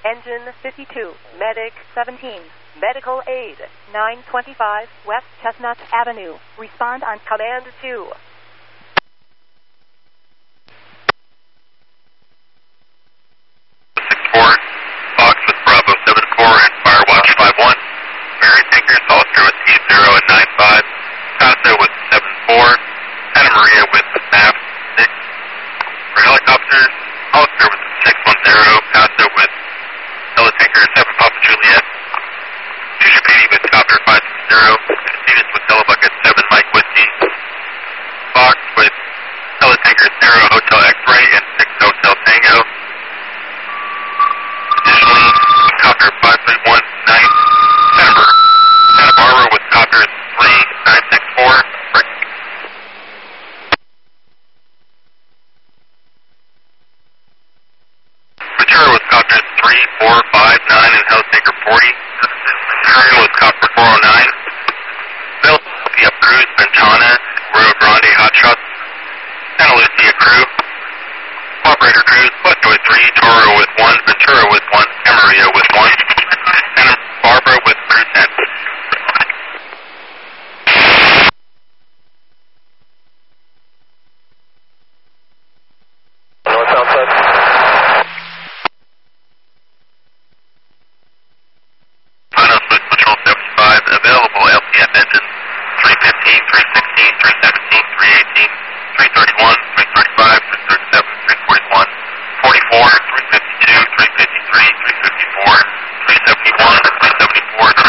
Engine 52, Medic 17, Medical Aid 925 West Chestnut Avenue. Respond on Command 2. Fox with Bravo 74 and Firewatch 51. Mary Tankers, Hollister with 80 and 95. Paso with 74. Santa Maria with NAV 6. For helicopters, Hollister with 610. Paso with Teletanker 7 Papa Juliet. Tushapedi with Copter 560. Venus with Telebucket 7 Mike Whiskey. Fox with Teletanker 0 Hotel X-Ray and 6 Hotel Tango. Additionally, Copter 5319, Santa Barbara with Copter 3964. Ventura with Copter 3459 and Helltaker 40. Colonel with Copter 409. Philadelphia Cruz, Ventana, Rio Grande Hot Shots. Santa Lucia Crew. Operator Cruz, Bustoy 3, Toro with 1, Ventura with 1, Camarillo with 1, Santa Barbara with Crew 10. North outside. Final Switch Patrol 75, available LCF engines 315, 316, 317, 318, 331, 335, 337, 341, 44, 352, 353, 354, 371, 374,